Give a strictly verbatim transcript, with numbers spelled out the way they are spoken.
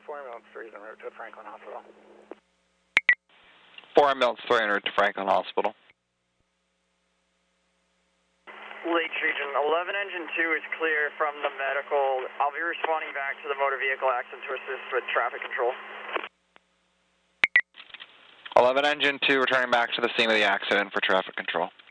four ambulance three is en route to Franklin Hospital. four ambulance three en route to Franklin Hospital. Lakes Region, eleven engine two is clear from the medical. I'll be responding back to the motor vehicle accident to assist with traffic control. eleven engine two returning back to the scene of the accident for traffic control.